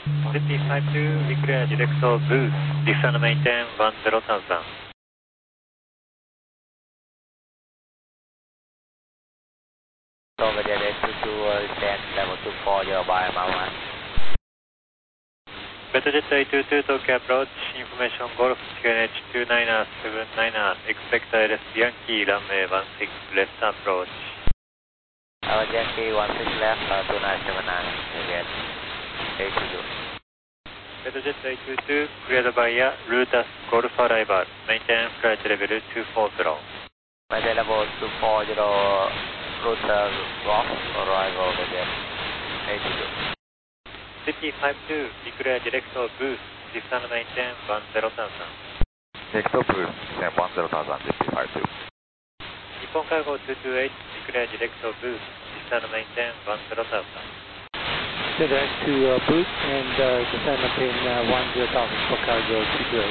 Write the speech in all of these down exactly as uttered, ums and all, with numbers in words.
ゼッティーファイブツー Declare Direct Boost, Descend Maintain one zero thousand. Over there, two two, stand level two four, zero by mile one. Betajet A two two Tokyo approach, information Golf Q N H two nine seven nine, expect I L S Yankee runway one six left approach. Our Yankee one six left, uh, two nine seven nine, you get A two two. Betajet A two two, cleared by Rutas Golf arrival, maintain flight level two forty. Maintain level two forty, Rutas Golf arrival, you get A two two. ゼッティーファイブツー Declare Direct Boost, Descend Maintain one zero thousand. Direct boost, descend one zero thousand,ゼッティーファイブツー. Nippon Cargo two two eight, Declare Direct Boost, Descend Maintain one zero thousand. Direct to uh, boost and uh, descend maintain uh, one zero thousand for cargo two two eight.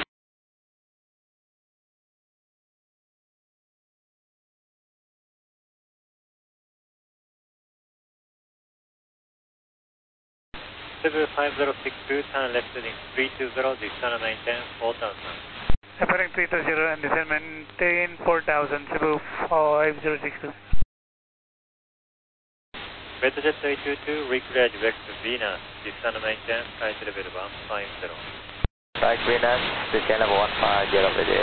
seven five zero six two, turn left heading three two zero, descend maintain four thousand. Appearing three two zero and descend maintain four thousand, Cebu five zero six two. Betajet A two two, reclear direct to Venus, descend maintain flight level one five zero. Flight Venus, descend level one five zero,